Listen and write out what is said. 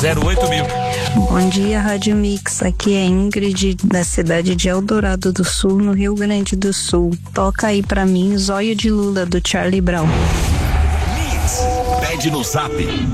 08 mil. Bom dia, Rádio Mix. Aqui é Ingrid, da cidade de Eldorado do Sul, no Rio Grande do Sul. Toca aí pra mim Zóio de Lula, do Charlie Brown. Mix. Pede no Zap